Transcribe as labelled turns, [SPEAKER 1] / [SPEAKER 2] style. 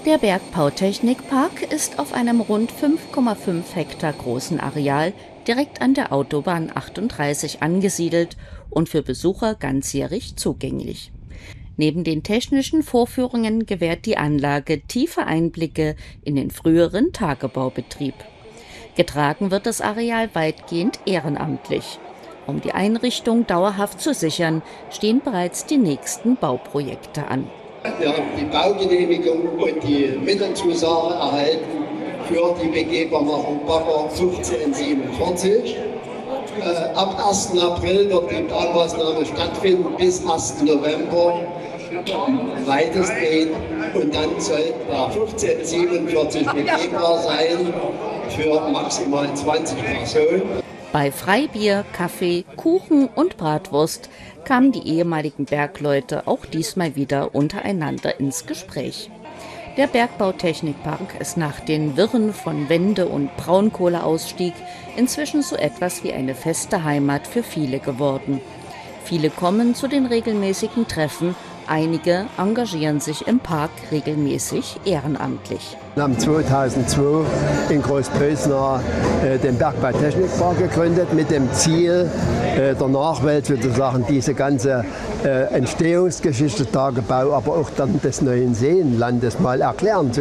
[SPEAKER 1] Der Bergbautechnikpark ist auf einem rund 5,5 Hektar großen Areal direkt an der Autobahn 38 angesiedelt und für Besucher ganzjährig zugänglich. Neben den technischen Vorführungen gewährt die Anlage tiefe Einblicke in den früheren Tagebaubetrieb. Getragen wird das Areal weitgehend ehrenamtlich. Um die Einrichtung dauerhaft zu sichern, stehen bereits die nächsten Bauprojekte an.
[SPEAKER 2] Wir haben die Baugenehmigung und die Mittelzusage erhalten für die Begehbarmachung Bagger 1547. Ab 1. April wird die Baumaßnahme stattfinden bis 1. November weitestgehend, und dann soll der 1547 begehbar sein für maximal 20 Personen.
[SPEAKER 1] Bei Freibier, Kaffee, Kuchen und Bratwurst kamen die ehemaligen Bergleute auch diesmal wieder untereinander ins Gespräch. Der Bergbautechnikpark ist nach den Wirren von Wende- und Braunkohleausstieg inzwischen so etwas wie eine feste Heimat für viele geworden. Viele kommen zu den regelmäßigen Treffen, einige engagieren sich im Park regelmäßig ehrenamtlich.
[SPEAKER 3] Wir haben 2002 in Großpösner den Bergbautechnikpark gegründet mit dem Ziel, der Nachwelt sozusagen diese ganze Entstehungsgeschichte Tagebau, aber auch dann des neuen Seenlandes mal erklären zu